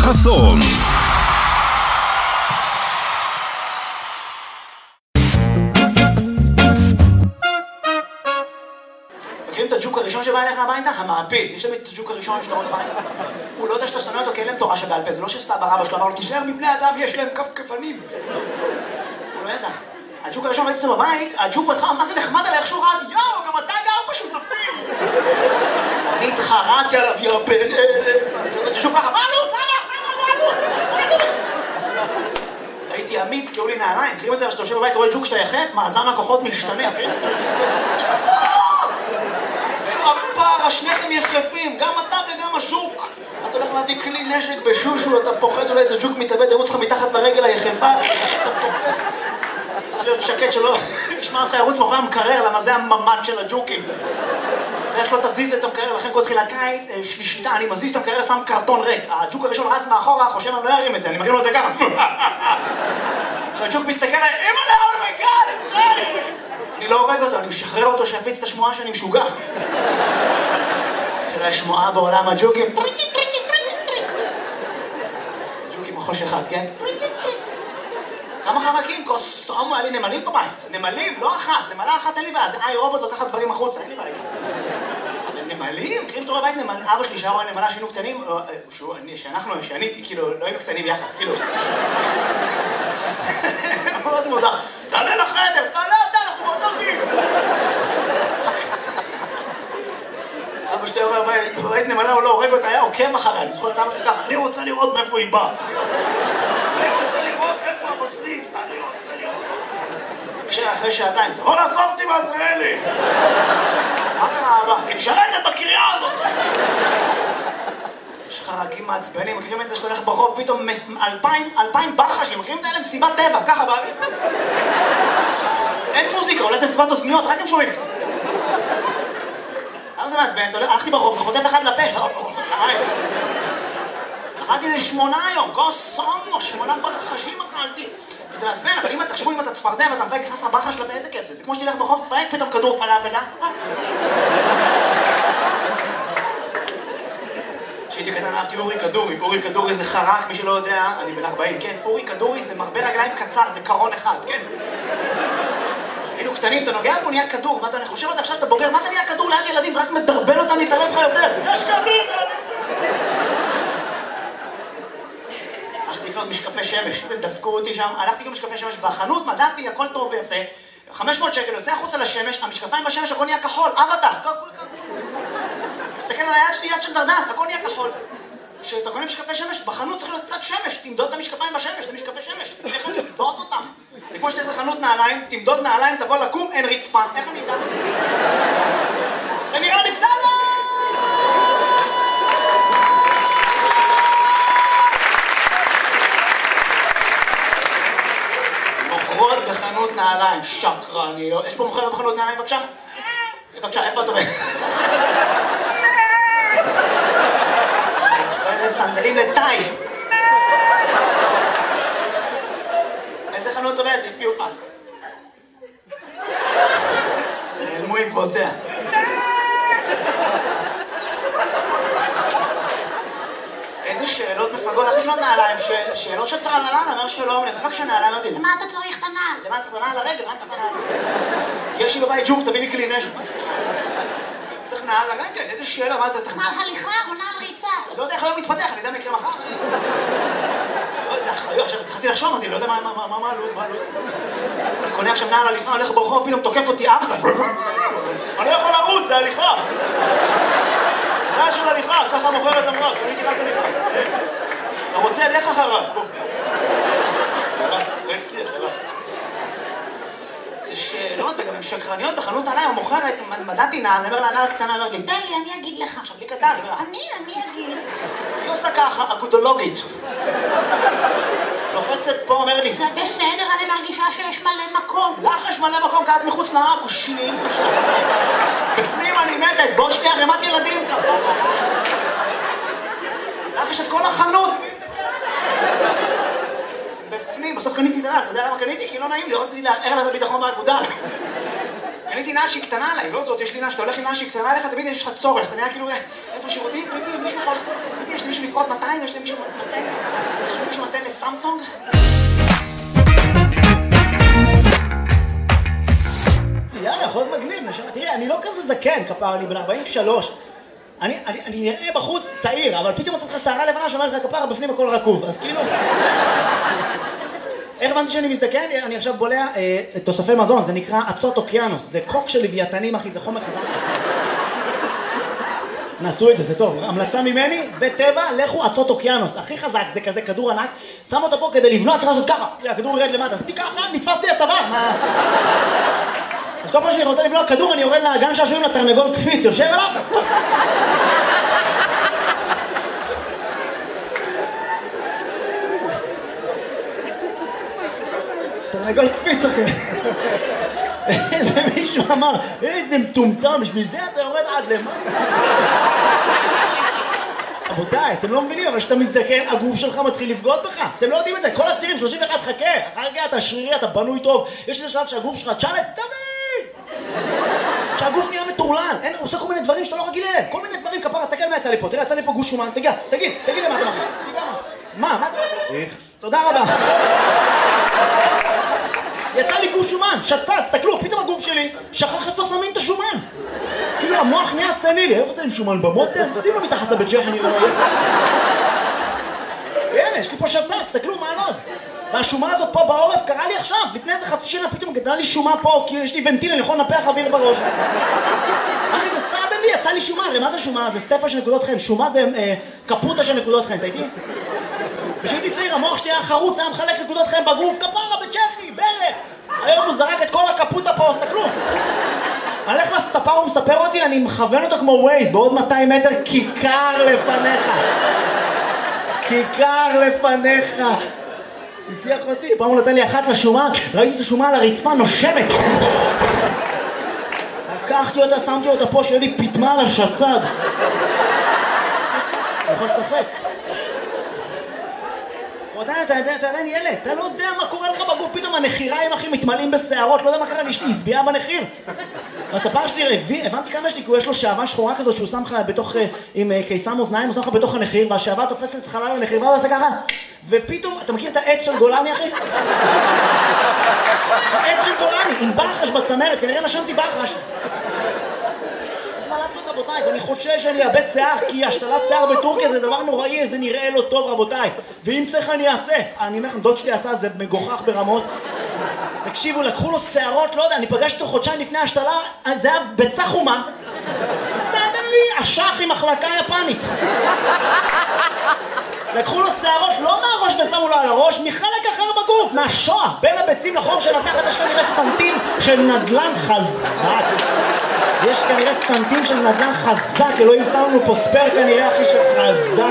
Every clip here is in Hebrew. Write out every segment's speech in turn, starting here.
חסון. מכירים את הג'וק הראשון שבא אליך הביתה? המעפיל. יש תמיד את הג'וק הראשון שאתה רואה בבית. הוא לא יודע שאתה שונא אותו כי אין להם תורה שבעל פה. זה לא שסבא רבא שלו אמר לו, תישאר מבני אדם, יש להם כפכפנים. הוא לא ידע. הג'וק הראשון ראיתי אותו בבית, הג'וק בהתחלה, מה זה נחמד עליי, איך שהוא רעד, יאו, גם אתה גר בשותפים. אני התחרעתי עליו, יא בן הג'וק ככה, מה אלוף? הייתי אמיץ, קראו לי נעליים. מכירים את זה, כשאתה יושב בבית, רואה ג'וק שאתה יחף, מאזן הכוחות משתנה. הפרה, שניכם יחפים, גם אתה וגם הז'וק. אתה הולך להביא כלי נשק בשושו, אתה פוחד, אולי איזה ג'וק מתאבד, ירוץ לך מתחת לרגל היחפה. אתה פוחד. צריך להיות שקט שלא ישמע לך ירוץ מאחורי המקרר, למה זה הממד של הג'וקים. יש לו תזיז את המקרר, לכן כל תחילת קיץ, יש לי שיטה, אני מזיז את המקרר, שם קרטון ריק. הג'וק הראשון רץ מאחורה, חושב אני לא ירים את זה, אני מרים לו את זה ככה. והג'וק מסתכל עליי, אמא לאו מגל! אני לא הורג אותו, אני משחרר אותו שיפיץ את השמועה שאני משוגע. של השמועה בעולם הג'וקים. ג'וקים מחוש אחד, כן? כמה חרקים? קוסומו, היה לי נמלים בבית. נמלים, לא אחת. נמלה אחת אין לי בעיה. זה רובוט לוקחת דברים החוצה, אין לי בעיה. אבל נמלים? מכירים שאתה רואה בית נמל? אבא שלי שהיה רואה נמלה שהיינו קטנים, שאני כאילו, לא היינו קטנים יחד, כאילו. מאוד מוזר. תעלה לחדר, תעלה אתה, אנחנו באותו גיל. אבא שלי רואה בבית נמלה, הוא לא הורג אותה, היה עוקב אחריה. אני זוכר את אבא שלי ככה, אני רוצה לראות מאיפה היא באה. אני רוצה לראות איפה הבשריף, אני רוצה לראות. אחרי שעתיים, תבוא לאסוף אותי בעזריאלי. מה קרה אבא? היא משרתת בקריה הזאת. יש חרקים מעצבנים, מכירים את זה שאתה הולך ברחוב, פתאום 2,000 ברחשים, מכירים את זה? אלה מסיבת טבע, ככה באוויר. אין מוזיקה, אולי זה מסיבת אוזניות, רק הם שומעים. למה זה מעצבן? הלכתי ברחוב וחוטף אחד לפה. אכלתי איזה 8 היום, קוסומו, 8 ברחשים אכלתי. זה מעצבן, אבל אם תחשבו אם אתה צפרדע ואתה מפייק נכנס הברחה שלה באיזה כיף זה. זה כמו שתלך ברחוב, תפייק פתאום כדור פלאפל. כשהייתי קטן אהבתי אורי כדורי. אורי כדורי זה חרק, מי שלא יודע, אני בן 40, כן? אורי כדורי זה מרבה רגליים קצר, זה קרון אחד, כן? היינו קטנים, אתה נוגע בו, נהיה כדור, ואתה חושב על זה עכשיו שאתה בוגר, מה אתה נהיה כדור ליד ילדים? זה רק מדרבן אותם להתערב לך יותר. יש כדור! הלכתי לקנות משקפי שמש, זה דפקו אותי שם, הלכתי לקנות משקפי שמש בחנות, מדעתי, הכל טוב ויפה, 500 שקל, יוצא החוצה לשמש, המשקפיים בשמש, הכל נהיה כחול, אבטח, מסתכל על היד שלי, יד של דרדס, הכל נהיה כחול. כשאתה קונה משקפי שמש, בחנות צריך להיות קצת שמש, תמדוד את המשקפיים בשמש, זה משקפי שמש, איך אני אמדוד אותם? זה כמו שתלך לחנות נעליים, תמדוד נעליים, תבוא לקום, אין רצפה, איך אני אדע? זה נראה לי בסדר! מוכרות בחנות נעליים, שקרניות. יש פה מוכרת בחנות נעליים, בבקשה? בבקשה, איפה את עובדת? מוכרת סנדלים לטאי. איזה חנות עובדת? תפגיעו לך. נעלמו עקבותיה. איזה שאלות מפגות, איך לקנות נעליים? שאלות של טרללן, אומר שלום, אני אצבק שנעליים, אמרתי, למה אתה צריך את הנעל? למה צריך את הנעל לרגל? למה צריך את הנעל? יש לי בבית ג'וק, תביא לי כלי נשק. צריך נעל לרגל, איזה שאלה, מה אתה צריך? נעל הליכה או נעל ריצה? לא יודע איך היום מתפתח, אני יודע מה יקרה מחר. זה אחריות, עכשיו התחלתי לחשוב, אמרתי, לא יודע מה הלו"ז, אני קונה עכשיו נעל הליכה, הולך ברחוב, פתאום תוקף אותי אמסטר. אני לא יכול לרוץ, זה הליכה. נעל של הליכה, ככה מוכרת אמרה, קניתי רק הליכה. אתה רוצה, לך אחריו. רקסי, תלך. זה שאלות, וגם הן שקרניות בחנות נעליים, המוכרת, מדעתי נעל, אני אומר לה, נעל קטנה, אומר לי, תן לי, אני אגיד לך. עכשיו, בלי קטן, אני אגיד. היא עושה ככה, אגודולוגית. לוחצת פה, אומר לי, זה בסדר, אני מרגישה שיש מלא מקום. לך יש מלא מקום, קעת מחוץ לעכושים. בפנים אני מתה, אצבעות שלי ערימת ילדים. לך יש את כל החנות. בפנים, בסוף קניתי את הנעל, אתה יודע למה קניתי? כי לא נעים לי, לא רציתי לערער לה את הביטחון באגודה. קניתי נעל שהיא קטנה עליי, לא זאת, יש לי נעל, שאתה הולך עם נעל שהיא קטנה עליך, תמיד יש לך צורך, אתה נהיה כאילו, איפה שירותים, פיפי, מישהו פה, יש לי מישהו לפרוט 200, יש לי מישהו 200. סמסונג? יאללה, יכול להיות מגניב, נשמע. תראי, אני לא כזה זקן, כפר, אני בן 43. אני נראה בחוץ צעיר, אבל פתאום מצאת לך שערה לבנה שאומרת לך כפר, בפנים הכל רקוב, אז כאילו... איך הבנתי שאני מזדקן? אני עכשיו בולע תוספי מזון, זה נקרא אצות אוקיינוס, זה קוק של לוויתנים, אחי, זה חומר חזק. נעשו את זה, זה טוב. המלצה ממני, בטבע, לכו אצות אוקיינוס. הכי חזק, זה כזה כדור ענק, שם אותו פה כדי לבנות, צריך לעשות ככה. הכדור ירד למטה, עשיתי ככה, נתפס לי הצוואר. אז כל פעם שאני רוצה לבלוע כדור, אני יורד לגן שעשועים לתרנגול קפיץ, יושב עליו. תרנגול קפיץ, אחי. איזה מישהו אמר, איזה מטומטם, בשביל זה אתה יורד עד למטה. רבותיי, אתם לא מבינים, אבל כשאתה מזדקן, הגוף שלך מתחיל לבגוד בך. אתם לא יודעים את זה, כל הצעירים, 31, חכה. אחר כך אתה שרירי, אתה בנוי טוב. יש איזה שלב שהגוף שלך, תשאלת, תמיד! שהגוף נהיה מטורלן. הוא עושה כל מיני דברים שאתה לא רגיל אליהם. כל מיני דברים, כפרה, תסתכל מה יצא לי פה. תראה, יצא לי פה גוש שומן. תגיד לי מה אתה מרגיש. מה אתה מרגיש? תודה רבה. יצא לי גוש שומן, שצץ, תסתכלו, פתאום הגוף שלי שכח איפה שמים את השומן. כאילו המוח נהיה סנילי, איפה שמים שומן במותן? שימו מתחת לבית ג'ח, אני לא רואה. הנה, יש לי פה שצץ, תסתכלו, מה הנוז? והשומה הזאת פה בעורף קרה לי עכשיו, לפני איזה חצי שנה פתאום גדלה לי שומה פה, כי יש לי ונטיל, אני יכול לנפח אוויר בראש. אחי, זה סעד לי, יצא לי שומה, הרי מה זה שומה? זה סטפה של נקודות חן, שומה זה קפוטה של נקודות חן, אתה איתי? כשהייתי צעיר, המוח שלי היה חרוץ, היה מחלק נקודות חן בגוף, כפרה, בצ'כי, ברך. היום הוא זרק את כל הקפוטה פה, תסתכלו. הלך לספר, הוא מספר אותי, אני מכוון אותו כמו ווייז, בעוד 200 מטר, כיכר לפניך. כיכר לפניך. תתיח אותי, פעם הוא נתן לי אחת לשומה, ראיתי את השומה על הרצפה, נושמת. לקחתי אותה, שמתי אותה פה, שיהיה לי פתמה על השצד. אני יכול לשחק. אתה עדיין ילד, אתה לא יודע מה קורה לך בגוף, פתאום הנחיריים אחי מתמלאים בשערות, לא יודע מה קרה לי, יש לי הסביעה בנחיר. הספר שלי, הבנתי כמה יש לי, כי יש לו שעבה שחורה כזאת שהוא שם לך בתוך, עם קיסם אוזניים, הוא שם לך בתוך הנחיר, והשעבה תופסת את חלל הנחיר, והוא עושה ככה, ופתאום, אתה מכיר את העץ של גולני אחי? העץ של גולני, עם ברחש בצמרת, כנראה נשמתי ברחש. מה לעשות רבותיי, ואני חושש שאני אאבד שיער, כי השתלת שיער בטורקיה זה דבר נוראי, זה נראה לא טוב רבותיי, ואם צריך אני אעשה. אני אומר לכם, דוד שלי עשה, זה מגוחך ברמות. תקשיבו, לקחו לו שערות, לא יודע, אני פגשתי אותו חודשיים לפני השתלה, זה היה ביצה חומה. סדנלי, אשך עם מחלקה יפנית. לקחו לו שערות, לא מהראש ושמו לו על הראש, מחלק אחר בגוף, מהשואה, בין הביצים לחור של התחת, יש כנראה סנטים של נדלן חזק. יש כנראה סנטים של נדלן חזק, אלוהים שם לנו פה ספר כנראה אחי של חזק.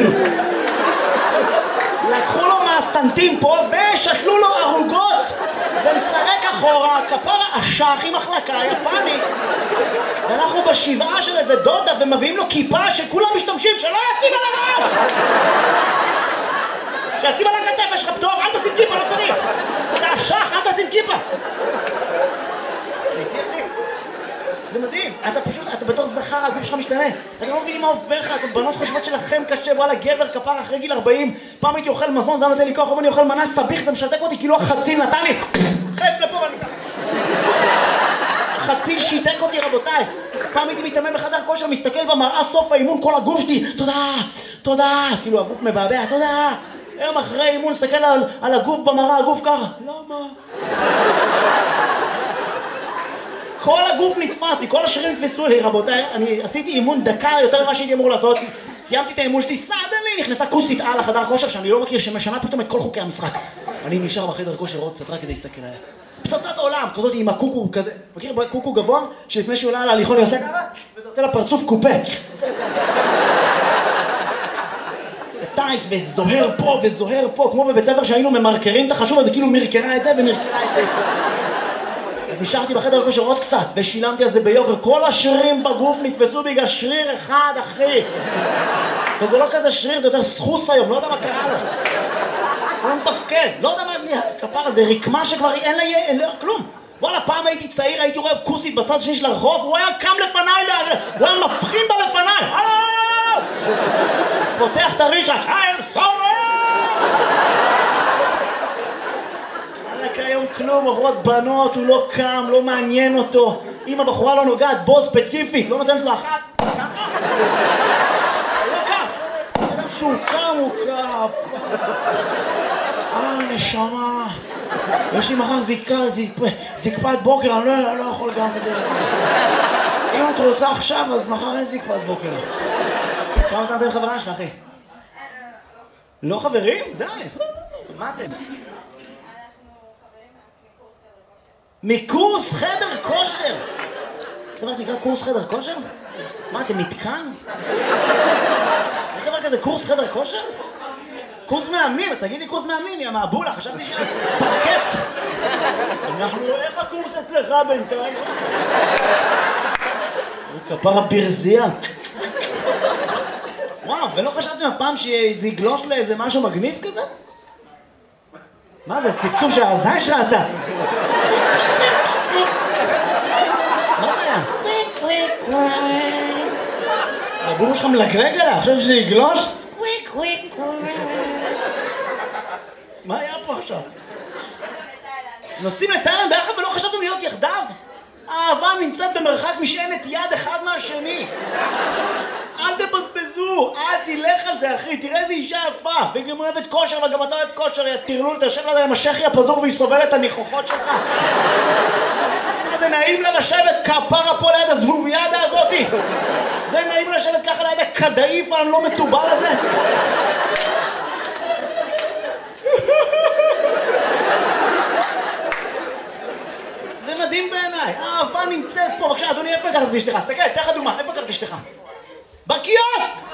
לקחו לו מהסנטים פה ושתלו לו ערוגות ומשחק אחורה, כפרה אשך עם מחלקה יפנית. ואנחנו בשבעה של איזה דודה ומביאים לו כיפה שכולם משתמשים, שלא ישים על הראש! שישים על הכתף, יש לך פטור, אל תשים כיפה, לא צריך! אתה אשך, אל תשים כיפה! הייתי אחי. זה מדהים, אתה בתור זכר, הגוף שלך משתנה. אתה לא מבינים מה עובר לך, בנות חושבות שלכם קשה, וואלה גבר כפר אחרי גיל 40, פעם הייתי אוכל מזון, זה נותן לי כוח, אני אוכל מנה סביך, זה משתק אותי, כאילו החציל נתן לי, חץ לפה ואני ככה. החציל שיתק אותי רבותיי. פעם הייתי מתאמן בחדר כושר, מסתכל במראה, סוף האימון, כל הגוף שלי, תודה, כאילו הגוף מבעבע, תודה. היום אחרי אימון, מסתכל על הגוף במראה, הגוף ככה, למה? כל הגוף נתפס לי, כל השרירים נתפסו לי, רבותיי, אני עשיתי אימון דקה יותר ממה שהייתי אמור לעשות, סיימתי את האימון שלי, סדנלי, נכנסה כוסית על החדר כושר שאני לא מכיר, שמשנה פתאום את כל חוקי המשחק. אני נשאר בחדר כושר עוד קצת רק כדי להסתכל עליה. פצצת עולם, כזאת עם הקוקו כזה, מכיר קוקו גבוה? שלפני שהוא עולה על ההליכון היא עושה ככה, וזה עושה לה פרצוף קופה. עושה לה ככה. טייץ, וזוהר פה, כמו בבית ספר שהיינו ממרקרים את החשוב, אז זה כאילו מרקרה את זה ומרקרה את זה. אז נשארתי בחדר כושר עוד קצת, ושילמתי על זה ביוקר. כל השרירים בגוף נתפסו בגלל שריר אחד, אחי. וזה לא כזה שריר, זה יותר סחוס היום, לא יודע מה קרה לו. הוא לא מתפקד, לא יודע מה כפרה, זה רקמה שכבר אין לה כלום. וואלה, פעם הייתי צעיר, הייתי רואה כוסית בצד השני של הרחוב, הוא היה קם לפניי, הוא היה מבחין בה לפניי. פותח את הרישש, I'm sorry! כלום, עוברות בנות, הוא לא קם, לא מעניין אותו. אם הבחורה לא נוגעת בו ספציפית, לא נותנת לו אחת. הוא לא קם. אדם שהוא קם, הוא קם. נשמה. יש לי מחר זקפת בוקר, אני לא יכול גם את זה. אם את רוצה עכשיו, אז מחר אין זקפת בוקר. כמה זמן אתם חברה שלך, אחי? לא חברים? די. מה אתם? אנחנו חברים מקורס חדר כושר. מקורס חדר כושר? זה מה שנקרא קורס חדר כושר? מה, אתם מתקן? יש דבר כזה קורס חדר כושר? קורס מאמנים, אז תגידי קורס מאמנים, יא מהבולה, חשבתי שאת פרקט. אנחנו, איך הקורס אצלך בינתיים? הוא כפרה ברזייה. וואו, ולא חשבתם אף פעם שזה יגלוש לאיזה משהו מגניב כזה? מה זה, צפצוף שהזין שלך עשה? מה זה היה? קוויק קוויק קוויק. הבומו שלך מלגלג עליה, חושב שזה יגלוש? קוויק קוויק קוויק. מה היה פה עכשיו? נוסעים לתאילנד ביחד ולא חשבתם להיות יחדיו? האהבה נמצאת במרחק משענת יד אחד מהשני. אל תבזבזו, אל תלך על זה אחי, תראה איזה אישה יפה, והיא גם אוהבת כושר וגם אתה אוהב כושר, יא תרלול, תשב לה עם השכי הפזור והיא סובלת את הניחוחות שלך. מה זה נעים לה לשבת כפרה פה ליד הזבוביאדה הזאתי? זה נעים לשבת ככה ליד הכדאיף הלא מטובל הזה? זה מדהים בעיניי, האהבה נמצאת פה. בבקשה, אדוני, איפה לקחת את אשתך? תסתכל, תן לך דוגמה, איפה לקחת את אשתך? בקיוסק!